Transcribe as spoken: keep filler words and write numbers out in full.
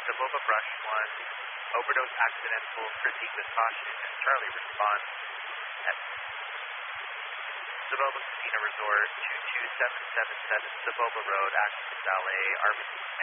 Saboba Brush one, overdose accidental, proceed with caution, and Charlie responds at Saboba Casino Resort, two two seven seven seven Saboba Road, Acton Valet, R B C